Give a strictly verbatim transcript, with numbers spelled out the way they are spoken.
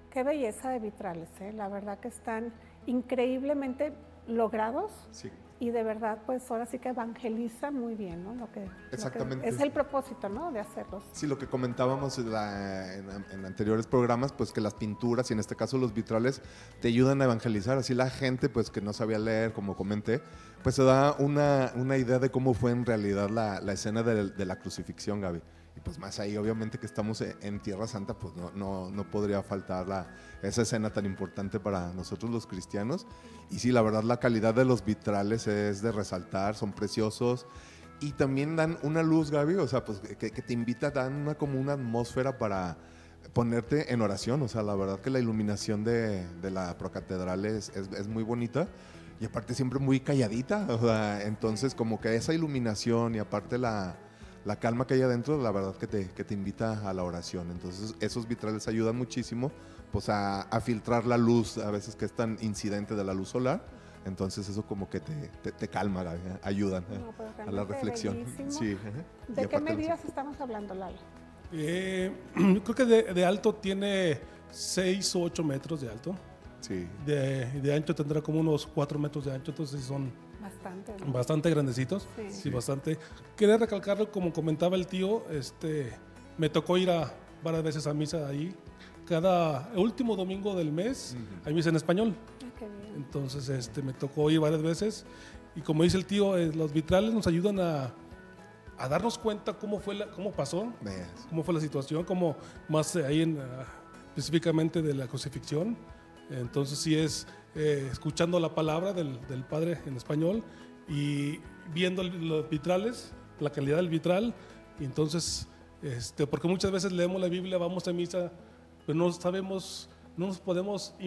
Qué belleza de vitrales, ¿eh? La verdad que están increíblemente logrados Sí. y de verdad, pues ahora sí que evangeliza muy bien, ¿no? Lo que, Exactamente. Lo que es el propósito, ¿no? De hacerlos. Sí, lo que comentábamos en, la, en, en anteriores programas, pues que las pinturas y en este caso los vitrales te ayudan a evangelizar. Así la gente, pues que no sabía leer, como comenté, pues se da una, una idea de cómo fue en realidad la, la escena de, de la crucifixión, Gaby. Y pues más ahí, obviamente que estamos en Tierra Santa, pues no, no, no podría faltar la, esa escena tan importante para nosotros los cristianos. Y sí, la verdad la calidad de los vitrales es de resaltar, son preciosos. Y también dan una luz, Gaby, o sea, pues que, que te invita, dan una, como una atmósfera para ponerte en oración. O sea, la verdad que la iluminación de, de la procatedral es, es, es muy bonita y aparte siempre muy calladita. O sea, entonces como que esa iluminación y aparte la, la calma que hay adentro, la verdad que te, que te invita a la oración. Entonces esos vitrales ayudan muchísimo pues a, a filtrar la luz, a veces que es tan incidente de la luz solar. Entonces eso como que te, te, te calma, Gaby, ¿eh? Ayudan ¿eh? No, a la reflexión. Sí, ¿eh? ¿De qué medidas estamos hablando, Lalo? Eh, creo que de, de alto tiene seis o ocho metros de alto. Sí. De, de ancho tendrá como unos cuatro metros de ancho, entonces son bastante, ¿no? bastante grandecitos. Sí. Sí, sí, bastante. Quería recalcarlo, como comentaba el tío, este, me tocó ir a varias veces a misa ahí. Cada último domingo del mes uh-huh. hay misa en español. Ah, qué bien. Entonces este, me tocó ir varias veces y como dice el tío, eh, los vitrales nos ayudan a, a darnos cuenta cómo fue la, cómo pasó, Veas. cómo fue la situación, cómo más ahí en, uh, específicamente de la crucifixión. Entonces sí es eh, escuchando la palabra del, del Padre en español y viendo los vitrales, la calidad del vitral. Y entonces, este, porque muchas veces leemos la Biblia, vamos a misa, pero no sabemos, no nos podemos